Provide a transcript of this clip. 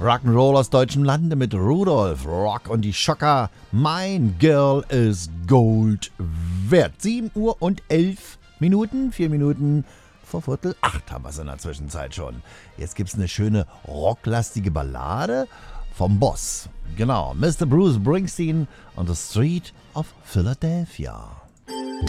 Rock'n'Roll aus deutschem Lande mit Rudolf Rock und die Schocker. Mein Girl is Gold wert. 7 Uhr und 11 Minuten, 4 Minuten vor Viertel 8 haben wir es in der Zwischenzeit schon. Jetzt gibt's eine schöne rocklastige Ballade vom Boss. Genau, Mr. Bruce Springsteen on the Street of Philadelphia.